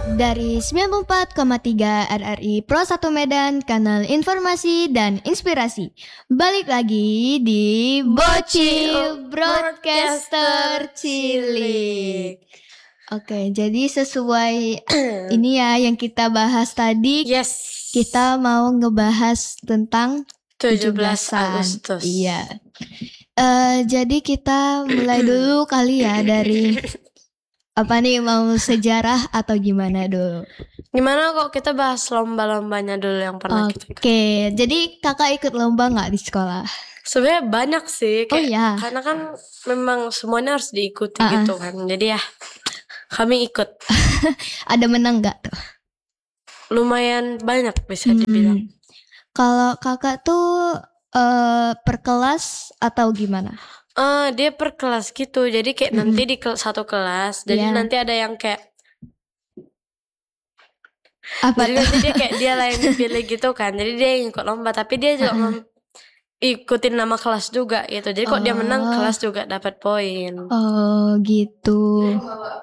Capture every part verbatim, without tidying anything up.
Dari sembilan puluh empat koma tiga R R I Pro satu Medan, kanal informasi dan inspirasi. Balik lagi di Bocil Broadcaster Cilik. Oke, jadi sesuai ini ya yang kita bahas tadi. Yes. Kita mau ngebahas tentang tujuh belas tujuh belasan. Agustus. Iya. Uh, jadi kita mulai dulu kali ya dari apa nih, mau sejarah atau gimana dulu? Gimana kok kita bahas lomba-lombanya dulu yang pernah Oke, kita ikut. Oke, jadi kakak ikut lomba nggak di sekolah? Sebenarnya banyak sih, kayak, oh ya. Karena kan memang semuanya harus diikuti uh-uh. gitu kan. Jadi ya kami ikut. Ada menang nggak tuh? Lumayan banyak bisa dibilang. Hmm. Kalau kakak tuh uh, per kelas atau gimana? Uh, dia per kelas gitu, jadi kayak mm-hmm. nanti di kel- satu kelas, jadi yeah. nanti ada yang kayak apa jadi tuh? nanti dia kayak dia lain dipilih gitu kan, jadi dia yang ikut lomba, tapi dia juga uh-huh. mem- ikutin nama kelas juga gitu, jadi kok oh. dia menang kelas juga dapat poin. Oh gitu.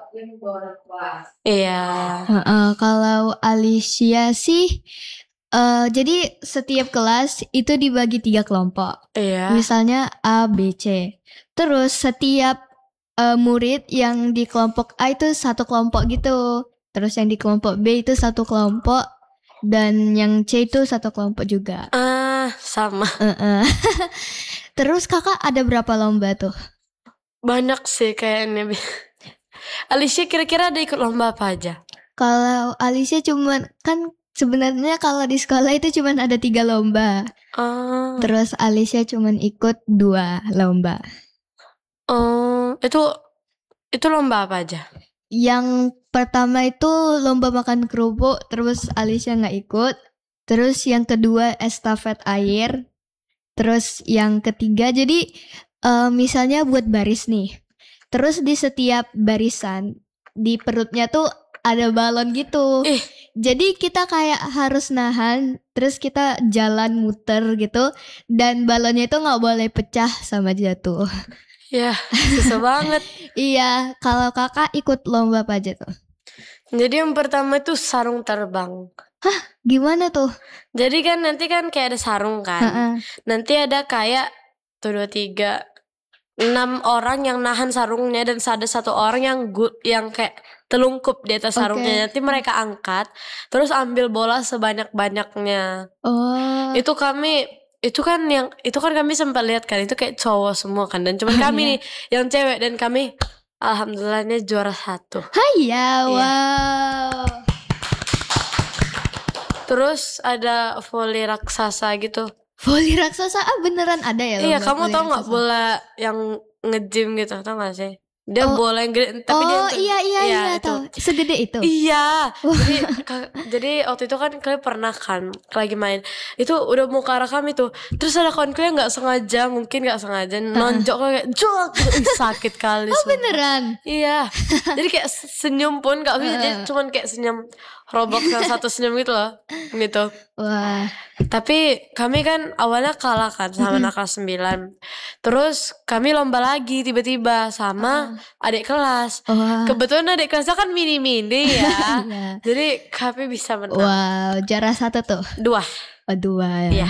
Iya. Uh-uh, kalau Alicia sih. Uh, jadi setiap kelas itu dibagi tiga kelompok. Iya. Misalnya A, B, C. Terus setiap uh, murid yang di kelompok A itu satu kelompok gitu. Terus yang di kelompok B itu satu kelompok. Dan yang C itu satu kelompok juga. Ah, uh, sama. Uh-uh. Terus kakak ada berapa lomba tuh? Banyak sih kayaknya. Alicia kira-kira ada ikut lomba apa aja? Kalau Alicia cuman kan sebenarnya kalau di sekolah itu cuma ada tiga lomba. Oh. Terus Alicia cuma ikut dua lomba. Oh, itu itu lomba apa aja? Yang pertama itu lomba makan kerupuk, terus Alicia nggak ikut. Terus yang kedua estafet air. Terus yang ketiga jadi uh, misalnya buat baris nih. Terus di setiap barisan di perutnya tuh ada balon gitu. Eh. Jadi kita kayak harus nahan, terus kita jalan muter gitu, dan balonnya itu nggak boleh pecah sama jatuh. Ya, susah banget. Iya, kalau kakak ikut lomba apa aja tuh? Jadi yang pertama itu sarung terbang. Hah, gimana tuh? Jadi kan nanti kan kayak ada sarung kan. Ha-ha. Nanti ada kayak tuh dua tiga enam orang yang nahan sarungnya dan ada satu orang yang gu- yang kayak telungkup di atas sarungnya. Okay. Nanti mereka angkat, terus ambil bola sebanyak-banyaknya. Oh. Itu kami, itu kan yang, itu kan kami sempat lihat kan, itu kayak cowok semua kan, dan cuma kami nih yang cewek, dan kami alhamdulillahnya juara satu. Hai ya, wow. Terus ada voli raksasa gitu. Voli raksasa, ah beneran ada ya? Iya, kamu tau nggak bola yang nge-gym gitu, tau nggak sih? Dia oh. bola yang gede, tapi oh, dia Oh iya iya iya, iya itu tahu. Segede itu. Iya. Jadi ka- jadi waktu itu kan kalian pernah kan lagi main. Itu udah mau ke arah kami tuh. Terus ada kawan kalian enggak sengaja, mungkin enggak sengaja nonjok kayak jok, sakit kali. Oh beneran? Iya. Jadi kayak senyum pun enggak bisa, jadi cuman kayak senyum Roblox yang satu senyum gitu loh. Gitu. Wah. Tapi kami kan awalnya kalah kan sama anak kelas sembilan. Terus kami lomba lagi tiba-tiba sama uh. adik kelas. Wah. Kebetulan adik kelasnya kan mini-mini ya. Yeah. Jadi kami bisa menang. Wow, juara satu tuh. Dua. Oh, dua ya. Iya.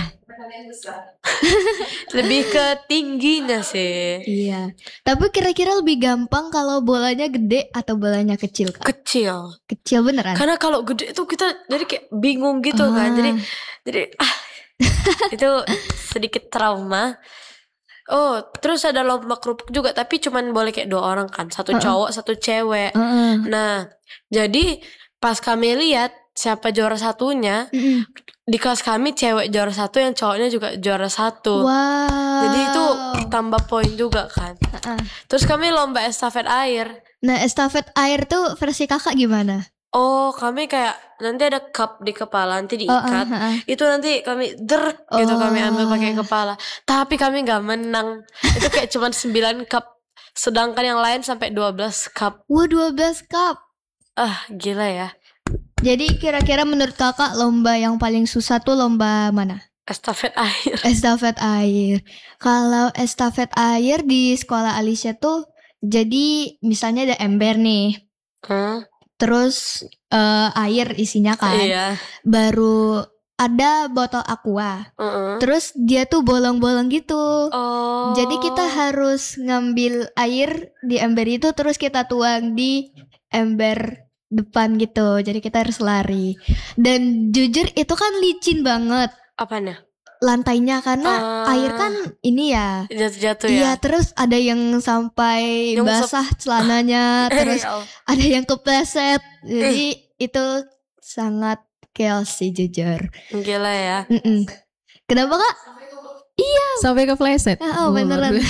Lebih ke tingginya sih. Iya. Tapi kira-kira lebih gampang kalau bolanya gede atau bolanya kecil kan? Kecil. Kecil beneran. Karena kalau gede itu kita jadi kayak bingung gitu oh. kan. Jadi jadi ah, itu sedikit trauma. Oh, terus ada lomba kerupuk juga, tapi cuman boleh kayak dua orang kan, satu uh-uh. cowok, satu cewek. Uh-uh. Nah, jadi pas kami lihat siapa juara satunya, uh-uh. di kelas kami cewek juara satu, yang cowoknya juga juara satu. Wow. Jadi itu tambah poin juga kan. Uh-uh. Terus kami lomba estafet air. Nah, estafet air tuh versi kakak gimana? Oh, kami kayak nanti ada cup di kepala, nanti diikat. Oh, uh, uh, uh. Itu nanti kami der oh. gitu kami ambil pakai kepala. Tapi kami nggak menang. Itu kayak cuma sembilan cup. Sedangkan yang lain sampai dua belas cup. Wah, dua belas cup. Ah, gila ya. Jadi kira-kira menurut kakak lomba yang paling susah tuh lomba mana? Estafet air. Estafet air. Kalau estafet air di sekolah Alicia tuh, jadi misalnya ada ember nih. Hmm? terus uh, air isinya kan. Iya. Baru ada botol aqua. Uh-uh. Terus dia tuh bolong-bolong gitu. Oh. Jadi kita harus ngambil air di ember itu terus kita tuang di ember depan gitu. Jadi kita harus lari. Dan jujur itu kan licin banget. Apanya? Lantainya karena uh, air kan ini ya jatuh-jatuh ya. Iya, terus ada yang sampai Nyungsep. basah celananya, terus ada yang kepleset. Jadi itu sangat chaos sih jujur. Gila ya. Mm-mm. Kenapa Kak? Iya. Sampai kepleset. Oh, beneran.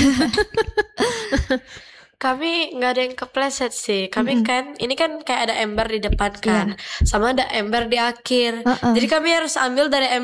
Kami nggak ada yang kepleset sih. Kami Mm-mm. kan ini kan kayak ada ember di depan kan, yeah. sama ada ember di akhir. Uh-uh. Jadi kami harus ambil dari ember